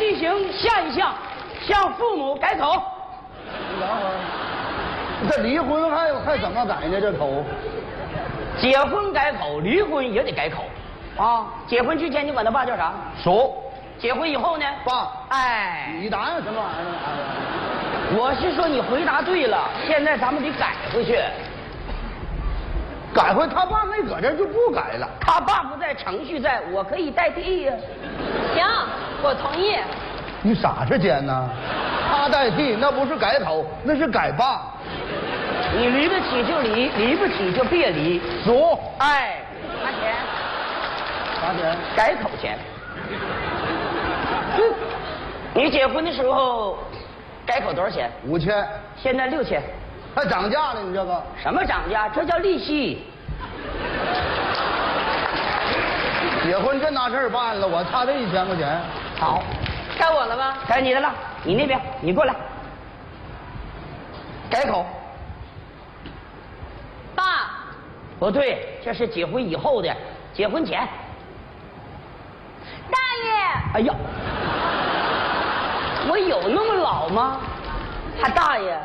进行下一项，向父母改口。 你等会儿，这离婚还怎么改呢？这口， 结婚改口，离婚也得改口。啊，结婚之前你管他爸叫啥？ 叔。 结婚以后呢？ 爸。 哎， 你答应什么玩意儿呢？ 我是说你回答对了，现在咱们得改回去。 改回他爸没搁这儿就不改了。 他爸不在，程序在，我可以代替呀。 行，我同意。 你傻着尖呢？他代替那不是改口，那是改爸。 你离得起就离，离不起就别离。 叔。 哎，拿钱。 啥钱？ 改口钱。你结婚的时候改口多少钱 ？5000。 现在6000。 还涨价了，你这个？ 什么涨价？这叫利息。 结婚真拿事儿办了，我差这1000块钱。 好， 该我了吗？ 该你的了。你那边，你过来。改口。 爸。 不对，这是结婚以后的，结婚前。 大爷。 哎呀，我有那么老吗？他大爷。